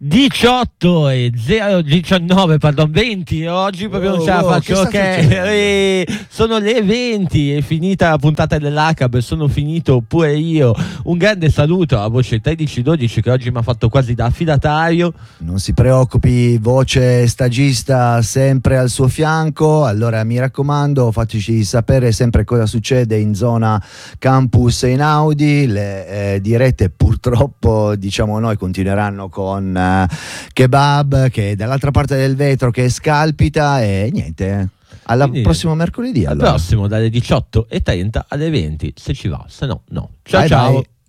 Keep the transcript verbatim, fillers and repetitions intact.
diciotto e zero diciannove, pardon, venti. Oggi proprio oh, non ce la oh, faccio. Ok, eh, sono le venti, è finita la puntata dell'H B, sono finito pure io. Un grande saluto a voce tredici dodici che oggi mi ha fatto quasi da affidatario. Non si preoccupi, voce stagista sempre al suo fianco. Allora mi raccomando, fateci sapere sempre cosa succede in zona campus in Audi. Le eh, dirette purtroppo, diciamo noi, continueranno con eh, Kebab che è dall'altra parte del vetro che scalpita e niente. Al prossimo mercoledì. Al allora. prossimo dalle diciotto e trenta alle venti, se ci va, se no no. Ciao bye ciao. Bye.